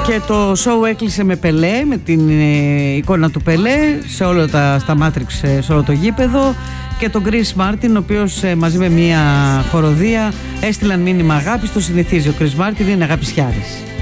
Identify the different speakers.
Speaker 1: Και το show έκλεισε με Πελέ, με την εικόνα του Πελέ σε όλα στα Matrix, σε όλο το γήπεδο, και τον Chris Martin, ο οποίος μαζί με μια χοροδία έστειλαν μήνυμα αγάπης. Το συνηθίζει ο Chris Martin, είναι αγαπησιάρης.